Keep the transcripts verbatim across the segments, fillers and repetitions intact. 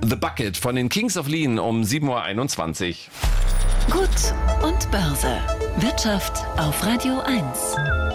The Bucket von den Kings of Lean um sieben Uhr einundzwanzig. Gut und Börse. Wirtschaft auf Radio eins.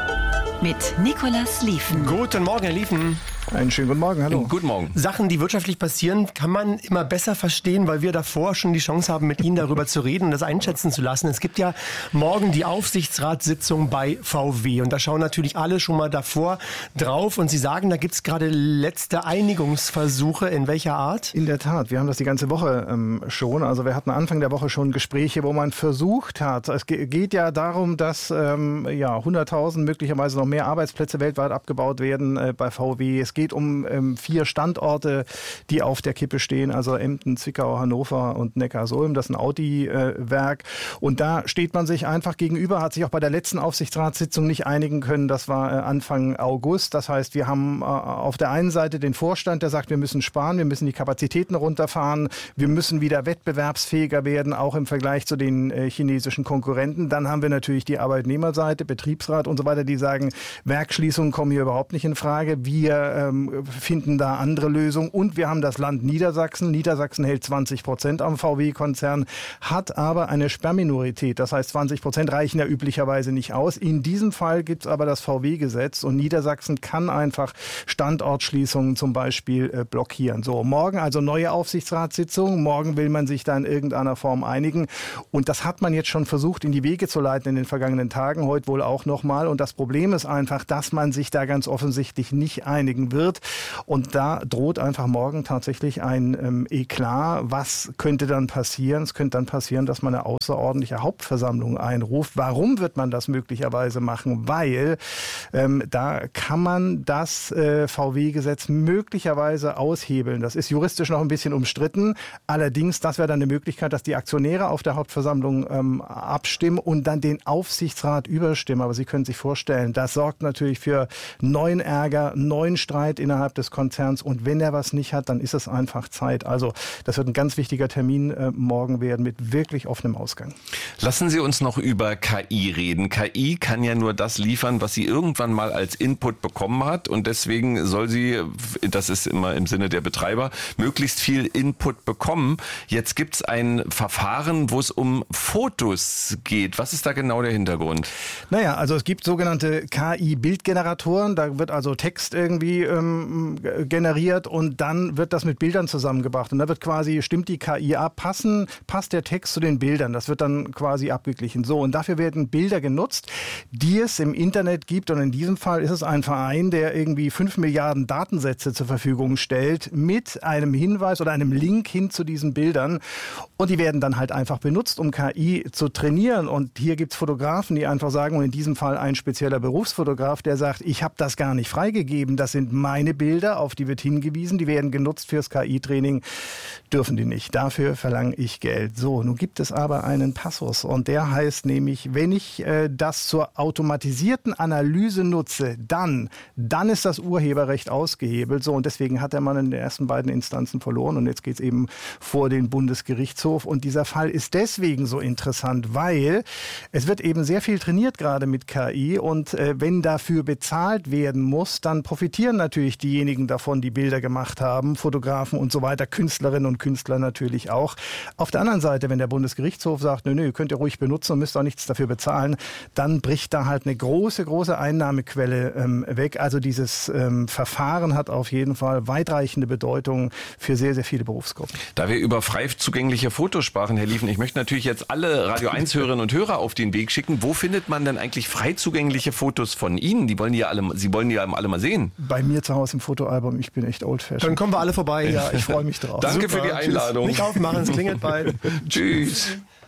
Mit Nicolas Lieven. Guten Morgen, Herr Lieven. Einen schönen guten Morgen, hallo. Guten Morgen. Sachen, die wirtschaftlich passieren, kann man immer besser verstehen, weil wir davor schon die Chance haben, mit Ihnen darüber zu reden und das einschätzen zu lassen. Es gibt ja morgen die Aufsichtsratssitzung bei V W und da schauen natürlich alle schon mal davor drauf und Sie sagen, da gibt es gerade letzte Einigungsversuche. In welcher Art? In der Tat, wir haben das die ganze Woche ähm, schon. Also wir hatten Anfang der Woche schon Gespräche, wo man versucht hat, es ge- geht ja darum, dass ähm, ja, hunderttausend, möglicherweise noch mehr Arbeitsplätze weltweit abgebaut werden äh, bei V W. Es geht um ähm, vier Standorte, die auf der Kippe stehen, also Emden, Zwickau, Hannover und Neckarsulm. Das ist ein Audi-Werk. Äh, und da steht man sich einfach gegenüber, hat sich auch bei der letzten Aufsichtsratssitzung nicht einigen können. Das war äh, Anfang August. Das heißt, wir haben äh, auf der einen Seite den Vorstand, der sagt, wir müssen sparen, wir müssen die Kapazitäten runterfahren, wir müssen wieder wettbewerbsfähiger werden, auch im Vergleich zu den äh, chinesischen Konkurrenten. Dann haben wir natürlich die Arbeitnehmerseite, Betriebsrat und so weiter, die sagen, Werksschließungen kommen hier überhaupt nicht in Frage. Wir ähm, finden da andere Lösungen. Und wir haben das Land Niedersachsen. Niedersachsen hält zwanzig Prozent am V W-Konzern, hat aber eine Sperrminorität. Das heißt, zwanzig Prozent reichen ja üblicherweise nicht aus. In diesem Fall gibt es aber das V W-Gesetz und Niedersachsen kann einfach Standortschließungen zum Beispiel äh, blockieren. So, morgen also neue Aufsichtsratssitzung. Morgen will man sich da in irgendeiner Form einigen. Und das hat man jetzt schon versucht, in die Wege zu leiten in den vergangenen Tagen, heute wohl auch nochmal. Und das Problem ist einfach, dass man sich da ganz offensichtlich nicht einigen wird. Und da droht einfach morgen tatsächlich ein ähm, Eklat. Was könnte dann passieren? Es könnte dann passieren, dass man eine außerordentliche Hauptversammlung einruft. Warum wird man das möglicherweise machen? Weil ähm, da kann man das äh, V W-Gesetz möglicherweise aushebeln. Das ist juristisch noch ein bisschen umstritten. Allerdings, das wäre dann eine Möglichkeit, dass die Aktionäre auf der Hauptversammlung ähm, abstimmen und dann den Aufsichtsrat überstimmen. Aber Sie können sich vorstellen, das sorgt natürlich für neuen Ärger, neuen Streit innerhalb des Konzerns. Und wenn er was nicht hat, dann ist es einfach Zeit. Also das wird ein ganz wichtiger Termin äh, morgen werden mit wirklich offenem Ausgang. Lassen Sie uns noch über K I reden. K I kann ja nur das liefern, was sie irgendwann mal als Input bekommen hat. Und deswegen soll sie, das ist immer im Sinne der Betreiber, möglichst viel Input bekommen. Jetzt gibt es ein Verfahren, wo es um Fotos geht. Was ist da genau der Hintergrund? Naja, also es gibt sogenannte K I-Bildgeneratoren. Da wird also Text irgendwie ähm, generiert und dann wird das mit Bildern zusammengebracht. Und da wird quasi, stimmt die K I ab, passen, passt der Text zu den Bildern. Das wird dann quasi abgeglichen. So, und dafür werden Bilder genutzt, die es im Internet gibt. Und in diesem Fall ist es ein Verein, der irgendwie fünf Milliarden Datensätze zur Verfügung stellt mit einem Hinweis oder einem Link hin zu diesen Bildern. Und die werden dann halt einfach benutzt, um K I zu trainieren. Und hier gibt es Fotografen, die einfach sagen, und in diesem Fall ein spezieller Berufsfotograf, der sagt, ich habe das gar nicht freigegeben. Das sind meine Bilder, auf die wird hingewiesen. Die werden genutzt fürs K I-Training. Dürfen die nicht. Dafür verlange ich Geld. So, nun gibt es aber einen Passus. Und der heißt nämlich, wenn ich äh, das zur automatisierten Analyse nutze, dann, dann ist das Urheberrecht ausgehebelt. So, und deswegen hat der Mann in den ersten beiden Instanzen verloren. Und jetzt geht es eben vor den Bundesgerichtshof. Und dieser Fall ist deswegen so interessant, weil es wird eben sehr viel trainiert gerade mit K I. Und äh, wenn dafür bezahlt werden muss, dann profitieren natürlich diejenigen davon, die Bilder gemacht haben, Fotografen und so weiter, Künstlerinnen und Künstler natürlich auch. Auf der anderen Seite, wenn der Bundesgerichtshof sagt, nö, nö, könnt ihr ruhig benutzen und müsst auch nichts dafür bezahlen, dann bricht da halt eine große, große Einnahmequelle ähm, weg. Also dieses ähm, Verfahren hat auf jeden Fall weitreichende Bedeutung für sehr, sehr viele Berufsgruppen. Da wir über frei zugängliche Fotos sprachen, Herr Lieven, ich möchte natürlich jetzt alle Radio eins Hörerinnen und Hörer auf den Weg schicken. Wo findet man denn eigentlich frei zugängliche Fotos von Ihnen? Die wollen die ja alle, Sie wollen die ja alle mal sehen. Bei mir zu Hause im Fotoalbum, ich bin echt old-fashioned. Dann kommen wir alle vorbei. Ja, ich freue mich drauf. Danke Super. für die Einladung. Tschüss. Nicht aufmachen, es klingelt bald. Tschüss.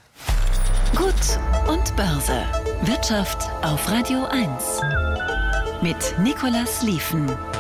Gut und Börse. Wirtschaft auf Radio eins. Mit Nicolas Lieven.